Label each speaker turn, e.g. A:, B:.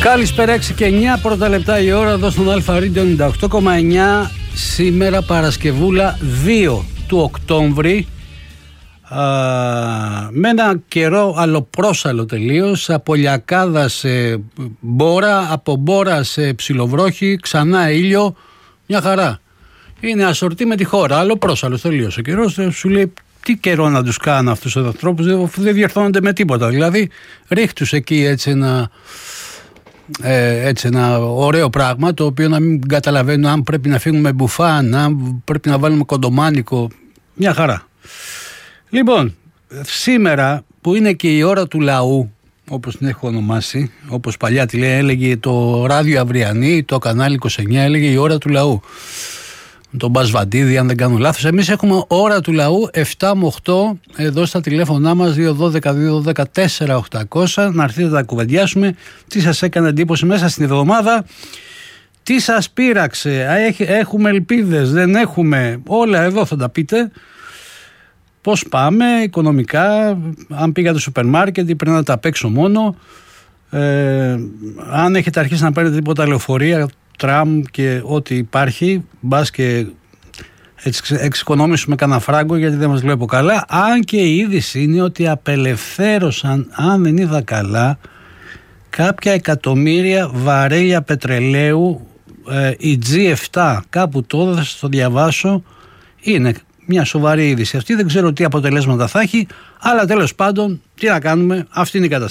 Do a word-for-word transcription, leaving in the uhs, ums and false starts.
A: Καλησπέρα, έξι και εννιά πρώτα λεπτά η ώρα εδώ στον Αλφα Radio ενενήντα οκτώ κόμμα εννιά. Σήμερα Παρασκευούλα δύο του Οκτώβρη, α, με ένα καιρό αλλοπρόσαλο τελείως, από Λιακάδα σε Μπόρα, από Μπόρα σε Ψιλοβρόχη, ξανά ήλιο, μια χαρά. Είναι ασορτή με τη χώρα, αλλοπρόσαλο τελείως ο καιρός. Σου λέει τι καιρό να τους κάνω αυτούς τους ανθρώπους, δεν διορθώνονται με τίποτα. Δηλαδή ρίχτους εκεί έτσι ένα... Ε, έτσι ένα ωραίο πράγμα, το οποίο να μην καταλαβαίνω αν πρέπει να φύγουμε μπουφάν, αν πρέπει να βάλουμε κοντομάνικο, μια χαρά. Λοιπόν, σήμερα που είναι και η ώρα του λαού, όπως την έχω ονομάσει, όπως παλιά τη λέει, έλεγε το ράδιο Αυριανή, το κανάλι είκοσι εννιά έλεγε η ώρα του λαού, τον Μπασβαντίδη αν δεν κάνω λάθος. Εμείς έχουμε ώρα του λαού επτά με οκτώ εδώ στα τηλέφωνά μας δύο δώδεκα δύο δώδεκα τέσσερα οκτακόσια, να έρθετε να κουβεντιάσουμε τι σας έκανε εντύπωση μέσα στην εβδομάδα, τι σας πείραξε, έχουμε ελπίδες, δεν έχουμε, όλα εδώ θα τα πείτε. Πώς πάμε οικονομικά, αν πήγατε στο σούπερ μάρκετ ή πρέπει να τα παίξω μόνο, ε, αν έχετε αρχίσει να παίρνετε τίποτα λεωφορεία, τραμ και ό,τι υπάρχει, μπας και εξοικονόμησουμε κανένα φράγκο, γιατί δεν μας βλέπω καλά. Αν και η είδηση είναι ότι απελευθέρωσαν, αν δεν είδα καλά, κάποια εκατομμύρια βαρέλια πετρελαίου, ε, η τζι επτά, κάπου τώρα θα σας το διαβάσω. Είναι μια σοβαρή είδηση αυτή, δεν ξέρω τι αποτελέσματα θα έχει, αλλά τέλος πάντων τι να κάνουμε, αυτή είναι η κατάσταση.